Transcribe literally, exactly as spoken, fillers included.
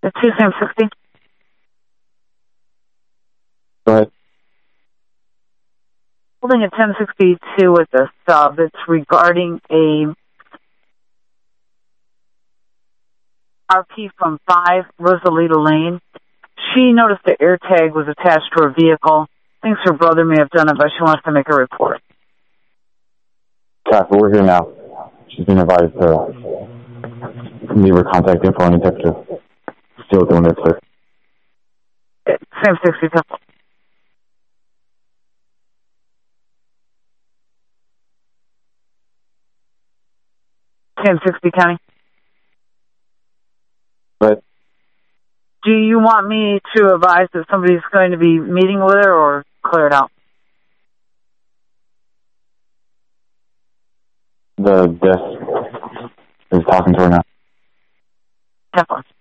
The two Sam sixty. Go ahead. Holding a ten sixty-two with a sub. It's regarding a R P from five Rosalita Lane. She noticed the air tag was attached to her vehicle. Thinks her brother may have done it, but she wants to make a report. Copy, we're here now. She's been advised to leave her contact info and text her. Still doing it, sir. Sam sixty, Temple. Sam sixty, County. But do you want me to advise that somebody's going to be meeting with her or clear it out? the desk is talking to her now. Temple.